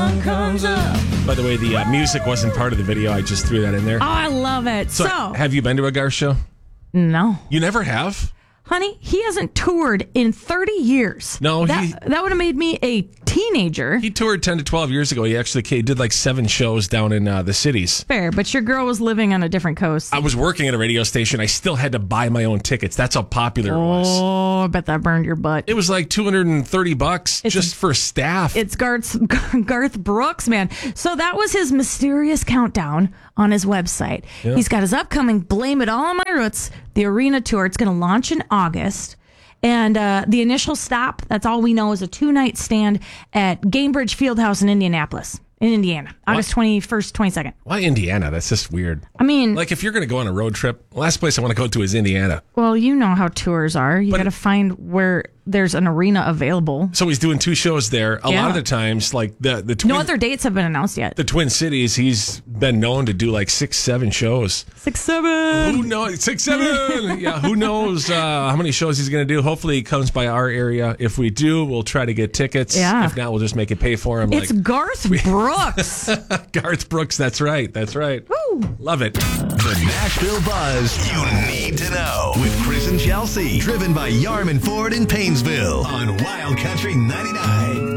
sun comes up. By the way, the music wasn't part of the video. I just threw that in there. Oh, I love it. So have you been to a Garth show? No. You never have? Honey, he hasn't toured in 30 years. No, that would have made me a teenager. He toured 10 to 12 years ago. He actually did like 7 shows down in the cities. Fair, but your girl was living on a different coast. I was working at a radio station. I still had to buy my own tickets. That's how popular it was. Oh, I bet that burned your butt. It was like $230 just for staff. It's Garth Brooks, man. So that was his mysterious countdown on his website. Yeah. He's got his upcoming Blame It All on My Roots, the arena tour. It's going to launch in August. And the initial stop, that's all we know, is a 2-night stand at Gainbridge Fieldhouse in Indianapolis. In Indiana, August 21st, 22nd. Why Indiana? That's just weird. I mean... Like, if you're going to go on a road trip, last place I want to go to is Indiana. Well, you know how tours are. You got to find where there's an arena available. So he's doing 2 shows there. A lot of the times, like the Twin... No other dates have been announced yet. The Twin Cities, he's been known to do like 6-7 shows. 6-7. Who knows? 6-7. Yeah, who knows how many shows he's going to do. Hopefully he comes by our area. If we do, we'll try to get tickets. Yeah. If not, we'll just make it pay for him. It's Garth Brooks. Garth Brooks, that's right. That's right. Woo. Love it. The Nashville Buzz you need to know with Chris and Chelsea. Driven by Yarman Ford in Paynesville on Wild Country 99.